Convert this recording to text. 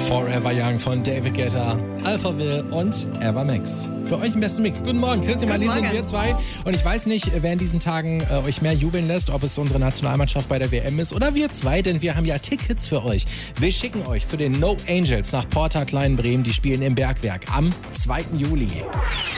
Forever Young von David Guetta, Alphaville und Eva Max. Für euch im besten Mix. Guten Morgen, Christian Marlin sind wir zwei. Und ich weiß nicht, wer in diesen Tagen euch mehr jubeln lässt, ob es unsere Nationalmannschaft bei der WM ist oder wir zwei, denn wir haben ja Tickets für euch. Wir schicken euch zu den No Angels nach Porta Kleinbremen. Die spielen im Bergwerk am 2. Juli.